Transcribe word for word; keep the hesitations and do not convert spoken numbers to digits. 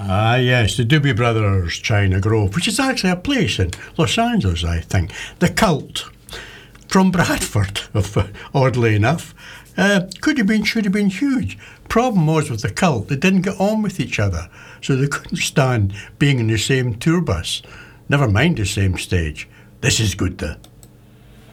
Ah, yes, the Doobie Brothers China Grove, which is actually a place in Los Angeles, I think. The Cult, from Bradford, oddly enough. Uh, could have been, should have been huge. Problem was with the Cult, they didn't get on with each other, so they couldn't stand being in the same tour bus. Never mind the same stage. This is good, though.